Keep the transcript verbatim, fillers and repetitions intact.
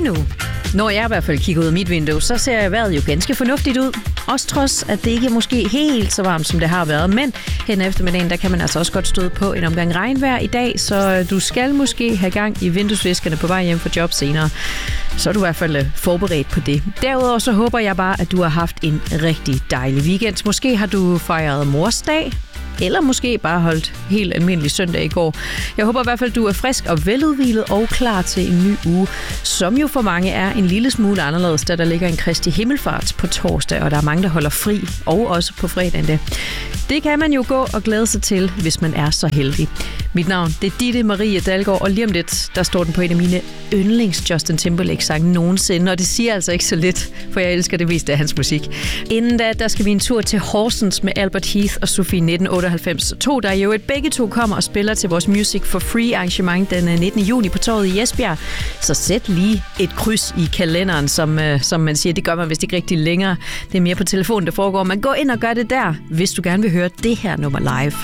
nu. Når jeg i hvert fald kigger ud af mit vindue, så ser vejret jo ganske fornuftigt ud. Også trods, at det ikke er måske helt så varmt, som det har været. Men hen eftermiddagen, der kan man altså også godt støde på en omgang regnvejr i dag, så du skal måske have gang i vinduesviskerne på vej hjem fra job senere. Så er du i hvert fald forberedt på det. Derudover så håber jeg bare, at du har haft en rigtig dejlig weekend. Måske har du fejret morsdag, eller måske bare holdt helt almindelig søndag i går. Jeg håber i hvert fald, du er frisk og veludhvilet og klar til en ny uge, som jo for mange er en lille smule anderledes, da der ligger en Kristi himmelfart på torsdag, og der er mange, der holder fri, og også på fredagen. Det kan man jo gå og glæde sig til, hvis man er så heldig. Mit navn, det er Ditte Marie Dalgaard, og lige om lidt, der står den på en af mine yndlings Justin Timberlake-sange nogensinde, og det siger altså ikke så lidt, for jeg elsker det meste af hans musik. Inden da, der skal vi en tur til Horsens med Albert Heath og Sofie nitten otteoghalvfems to, der jo et begge to kommer og spiller til vores Music for Free arrangement den nittende juni på torvet i Esbjerg. Så sæt lige et kryds i kalenderen, som, øh, som man siger, det gør man vist ikke rigtig længere. Det er mere på telefonen, der foregår. Men gå ind og gør det der, hvis du gerne vil høre det her nummer live.